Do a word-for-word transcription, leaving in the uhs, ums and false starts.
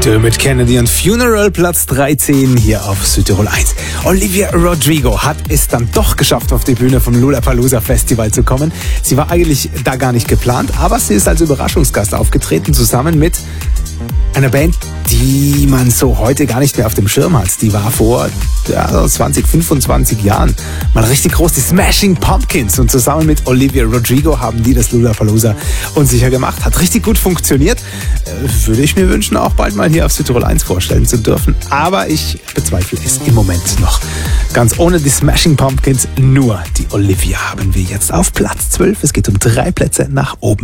Dermot Kennedy und Funeral, Platz dreizehn hier auf Südtirol eins. Olivia Rodrigo hat es dann doch geschafft, auf die Bühne vom Lollapalooza Festival zu kommen. Sie war eigentlich da gar nicht geplant, aber sie ist als Überraschungsgast aufgetreten, zusammen mit einer Band, die man so heute gar nicht mehr auf dem Schirm hat. Die war vor ja, zwanzig, fünfundzwanzig Jahren mal richtig groß, die Smashing Pumpkins. Und zusammen mit Olivia Rodrigo haben die das Lollapalooza unsicher gemacht. Hat richtig gut funktioniert. Äh, würde ich mir wünschen, auch bald mal hier auf Südtirol eins vorstellen zu dürfen. Aber ich bezweifle es im Moment noch. Ganz ohne die Smashing Pumpkins, nur die Olivia haben wir jetzt auf Platz zwölf. Es geht um drei Plätze nach oben.